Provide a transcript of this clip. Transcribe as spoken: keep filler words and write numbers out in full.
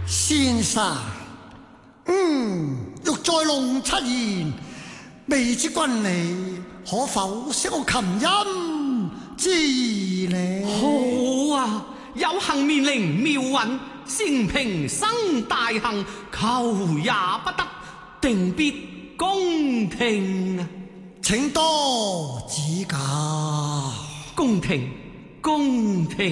先生，嗯，欲在龍七言，未知君你可否識我琴音之理？ 好啊，有幸面靈妙韻，先平生大幸，求也不得，定必恭聽啊！ 請多指教。 恭聽，恭聽。